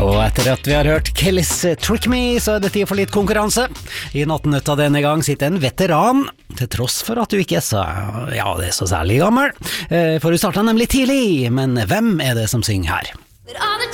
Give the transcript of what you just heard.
Og etter at vi har hørt Kellys Trick Me, så er det tid for litt konkurranse. I Nattnytt av denne gang sitter en veteran, til tross for at du ikke er så, det er så særlig gammel. For du startet nemlig tidlig, men hvem er det som synger her?